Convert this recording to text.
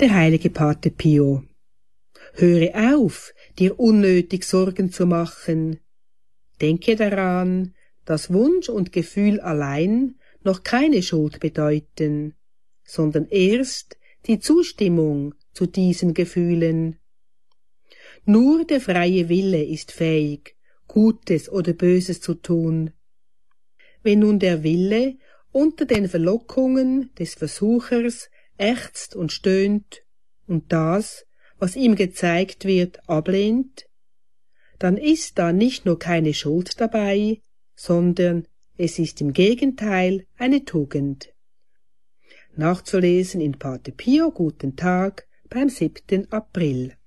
der heilige Pater Pio. Höre auf, dir unnötig Sorgen zu machen. Denke daran, dass Wunsch und Gefühl allein noch keine Schuld bedeuten, sondern erst die Zustimmung zu diesen Gefühlen. Nur der freie Wille ist fähig, Gutes oder Böses zu tun. Wenn nun der Wille unter den Verlockungen des Versuchers ächzt und stöhnt und das, was ihm gezeigt wird, ablehnt, dann ist da nicht nur keine Schuld dabei, sondern es ist im Gegenteil eine Tugend. Nachzulesen in Pater Pio, guten Tag, beim 7. April.